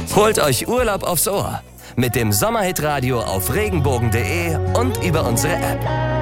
Holt euch Urlaub aufs Ohr mit dem Sommerhit-Radio auf regenbogen.de und über unsere App.